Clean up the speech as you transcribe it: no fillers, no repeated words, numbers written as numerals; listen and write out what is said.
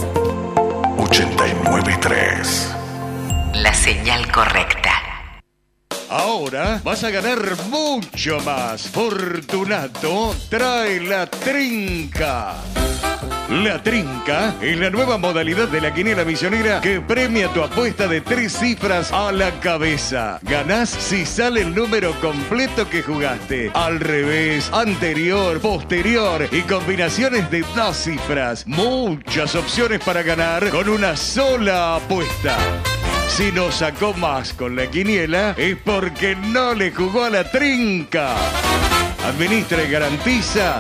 89.3. La señal correcta. Ahora vas a ganar mucho más. Fortunato trae la trinca. La trinca es la nueva modalidad de la quiniela misionera que premia tu apuesta de 3 cifras a la cabeza. Ganás si sale el número completo que jugaste. Al revés, anterior, posterior y combinaciones de 2 cifras. Muchas opciones para ganar con una sola apuesta. Si no sacó más con la quiniela es porque no le jugó a la trinca. Administra y garantiza